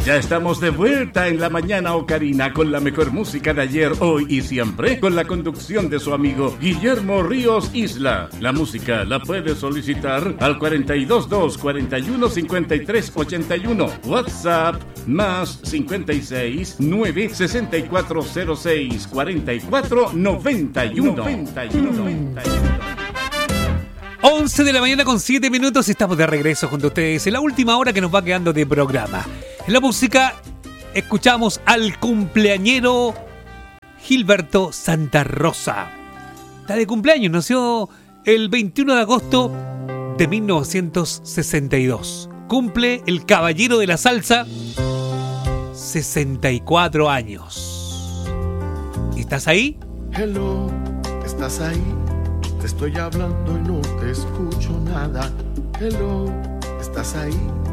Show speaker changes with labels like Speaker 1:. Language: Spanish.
Speaker 1: Ya estamos de vuelta en la mañana Ocarina con la mejor música de ayer, hoy y siempre, con la conducción de su amigo Guillermo Ríos Isla. La música la puede solicitar al 422 41 53 81. WhatsApp más 56 9 6406 44 91.
Speaker 2: 11 de la mañana con 7 minutos, estamos de regreso junto a ustedes en la última hora que nos va quedando de programa. En la música escuchamos al cumpleañero Gilberto Santa Rosa. Está de cumpleaños, nació el 21 de agosto de 1962. Cumple el caballero de la salsa 64 años. ¿Estás ahí?
Speaker 3: Hello, ¿estás ahí? Te estoy hablando y no te escucho nada. Hello, ¿estás ahí?